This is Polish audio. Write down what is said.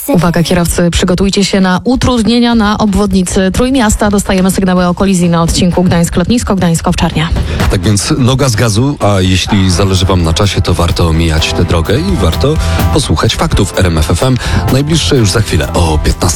Uwaga kierowcy, przygotujcie się na utrudnienia na obwodnicy Trójmiasta. Dostajemy sygnały o kolizji na odcinku Gdańsk-Lotnisko, Gdańsk-Owczarnia. Tak więc noga z gazu, a jeśli zależy wam na czasie, to warto omijać tę drogę i warto posłuchać faktów RMF FM. Najbliższe już za chwilę o 15.